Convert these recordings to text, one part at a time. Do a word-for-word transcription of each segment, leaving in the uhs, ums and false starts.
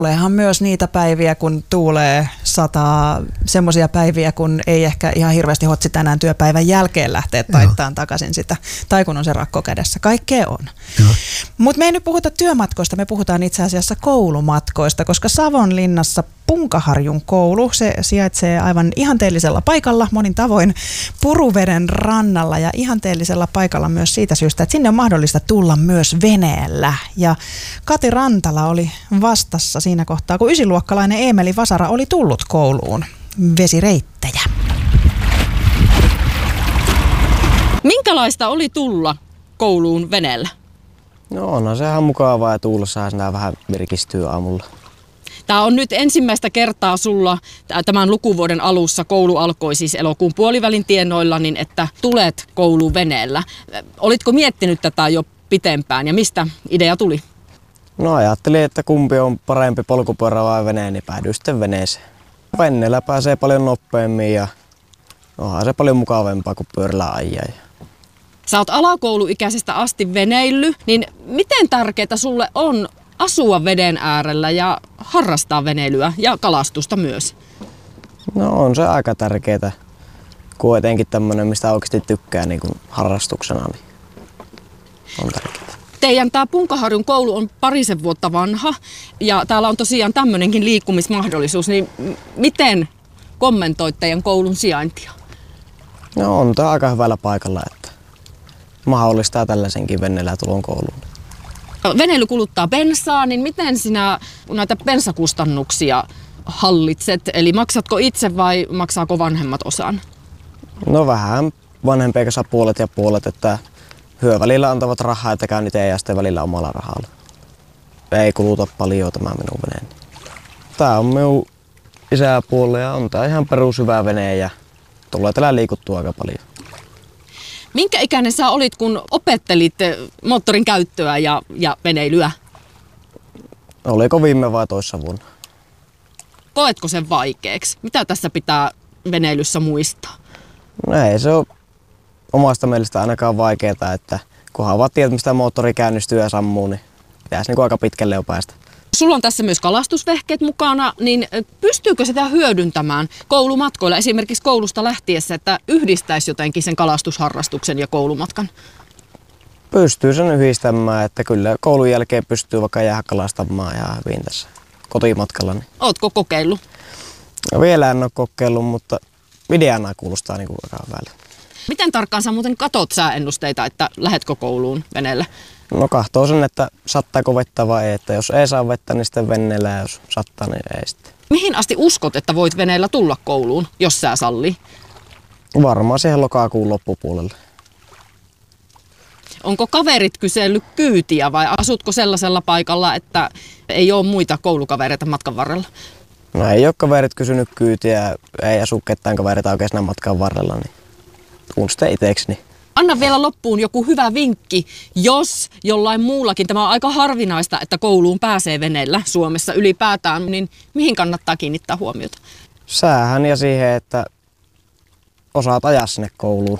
Tuleehan myös niitä päiviä, kun tuulee sataa, semmoisia päiviä, kun ei ehkä ihan hirveästi hotsi tänään työpäivän jälkeen lähteä taittaan takaisin sitä, tai kun on se rakko kädessä. Kaikkea on. Mutta me ei nyt puhuta työmatkoista, me puhutaan itse asiassa koulumatkoista, koska Savonlinnassa Punkaharjun koulu, se sijaitsee aivan ihanteellisella paikalla, monin tavoin Puruveden rannalla ja ihanteellisella paikalla myös siitä syystä, että sinne on mahdollista tulla myös veneellä. Ja Kati Rantala oli vastassa siinä kohtaa, kun ysiluokkalainen Eemeli Vasara oli tullut kouluun vesireittejä. Minkälaista oli tulla kouluun veneellä? No onhan se ihan mukavaa ja tuulossahan sitä vähän virkistyy aamulla. Tämä on nyt ensimmäistä kertaa sulla tämän lukuvuoden alussa, koulu alkoi siis elokuun puolivälin tienoilla, niin että tulet kouluun veneellä. Olitko miettinyt tätä jo pitempään ja mistä idea tuli? No ajattelin, että kumpi on parempi, polkupyörä vai vene, niin päädyin sitten veneeseen. Veneellä pääsee paljon nopeammin ja onhan se paljon mukavampaa kuin pyörällä ajaa. Sä oot alakouluikäisestä asti veneillyt, niin miten tärkeää sulle on asua veden äärellä ja harrastaa veneilyä ja kalastusta myös? No on se aika tärkeää, kun etenkin tämmöinen, mistä oikeasti tykkää niin kuin harrastuksena, niin on tärkeää. Teidän tämä Punkaharjun koulu on parisen vuotta vanha ja täällä on tosiaan tämmöinenkin liikkumismahdollisuus, niin miten kommentoit teidän koulun sijaintia? No on tämä aika hyvällä paikalla, että mahdollistaa tällaisenkin veneellä tulon kouluun. Veneily kuluttaa bensaa, niin miten sinä näitä bensakustannuksia hallitset? Eli maksatko itse vai maksaako vanhemmat osan? No vähän vanhempia kanssa puolet ja puolet, että hyö välillä antavat rahaa, että käyn itse ja sitten välillä omalla rahalla. Ei kuluta paljon tämä minun veneeni. Tää on minun isäpuolelle ja on tää ihan perushyvä vene ja tulee täällä liikuttua aika paljon. Minkä ikäinen sä olit, kun opettelit moottorin käyttöä ja, ja veneilyä? Oliko viime vai toissa vuonna? Koetko sen vaikeaksi? Mitä tässä pitää veneilyssä muistaa? No ei se ole omasta mielestä ainakaan vaikeaa, että kunhan vaan tiedät, mistä moottori käynnistyy ja sammuu, niin pitäisi niin aika pitkälle jo päästä. Sulla on tässä myös kalastusvehkeet mukana, niin pystyykö sitä hyödyntämään koulumatkoilla, esimerkiksi koulusta lähtiessä, että yhdistäisi jotenkin sen kalastusharrastuksen ja koulumatkan? Pystyy sen yhdistämään, että kyllä koulun jälkeen pystyy vaikka jäädä kalastamaan ihan hyvin tässä kotimatkalla. Niin. Ootko kokeillut? No, vielä en ole kokeillut, mutta videana kuulostaa niin kuin aika hyvältä. Miten tarkkaan sä muuten katot sääennusteita, että lähetkö kouluun veneellä? No kahtoo sen, että sattaako vettä vai ei. Että jos ei saa vettä, niin sitten veneellä ja jos sattaa, niin ei sitten. Mihin asti uskot, että voit veneellä tulla kouluun, jos sää sallii? Varmaan siihen lokakuun loppupuolelle. Onko kaverit kysellyt kyytiä vai asutko sellaisella paikalla, että ei ole muita koulukavereita matkan varrella? No ei ole kaverit kysynyt kyytiä, ei asu ketään kavereita oikein siinä matkan varrella, niin tuun sitten itsekseni. Anna vielä loppuun joku hyvä vinkki, jos jollain muullakin, tämä on aika harvinaista, että kouluun pääsee veneellä Suomessa ylipäätään, niin mihin kannattaa kiinnittää huomiota? Säähän ja siihen, että osaat ajaa sinne kouluun.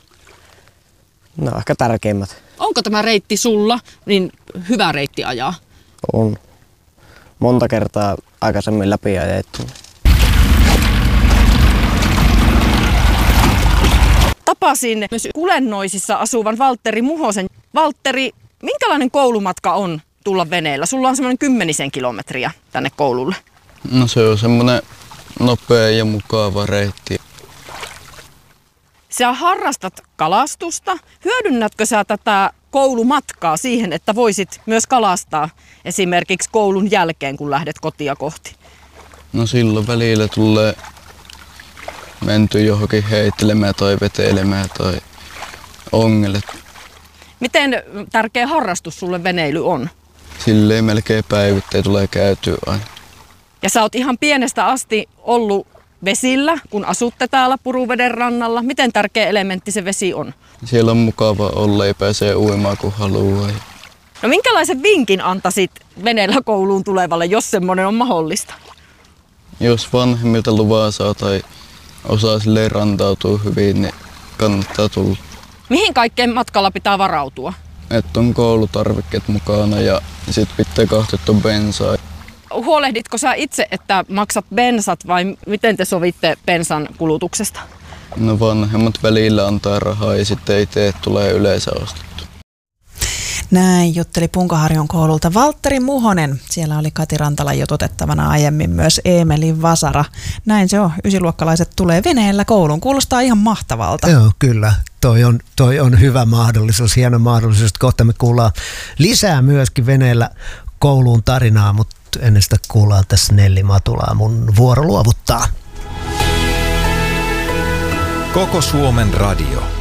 No ehkä tärkeimmät. Onko tämä reitti sulla niin hyvä reitti ajaa? On. Monta kertaa aikaisemmin läpi ajettu. Tapasin myös Kulennoisissa asuvan Valtteri Muhosen. Valtteri, minkälainen koulumatka on tulla veneellä? Sulla on semmoinen kymmenisen kilometriä tänne koululle. No se on semmoinen nopea ja mukava reitti. Sä harrastat kalastusta. Hyödynnätkö sä tätä koulumatkaa siihen, että voisit myös kalastaa esimerkiksi koulun jälkeen, kun lähdet kotia kohti? No silloin välillä tulee menty johonkin heittelemään tai vetelemään tai ongelle. Miten tärkeä harrastus sulle veneily on? Silleen melkein päivittäin tulee käytyä aina. Ja sä oot ihan pienestä asti ollut vesillä, kun asutte täällä Puruveden rannalla. Miten tärkeä elementti se vesi on? Siellä on mukava olla ja pääsee uimaan kun haluaa. No minkälaisen vinkin antaisit veneellä kouluun tulevalle, jos semmoinen on mahdollista? Jos vanhemmilta luvaa saa tai osaa silleen rantautua hyvin, niin kannattaa tulla. Mihin kaikkeen matkalla pitää varautua? Että on koulutarvikkeet mukana ja sit pitää kahtetta bensaa. huolehditko sä itse, että maksat bensat vai miten te sovitte bensan kulutuksesta? No vanhemmat välillä antaa rahaa ja sitten itse tulee yleensä ostettu. Näin jutteli Punkaharjun koululta Valtteri Muhonen. Siellä oli Kati Rantala jututettavana aiemmin myös Eemeli Vasara. Näin se on. Ysiluokkalaiset tulee veneellä kouluun. Kuulostaa ihan mahtavalta. Joo, kyllä. Toi on, toi on hyvä mahdollisuus, hieno mahdollisuus. Kohta me kuullaan lisää myöskin veneellä kouluun tarinaa, mutta ennen sitä kuullaan tässä Nelli Matulaa. Mun vuoro luovuttaa. Koko Suomen radio.